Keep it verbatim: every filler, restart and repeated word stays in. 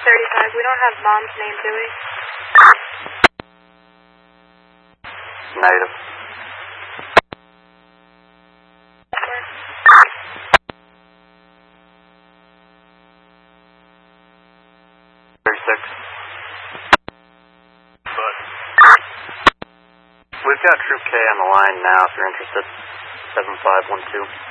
thirty-five. We don't have mom's name, do we? Negative. thirty-six. But We've got Troop K on the line now if you're interested. seven five one two.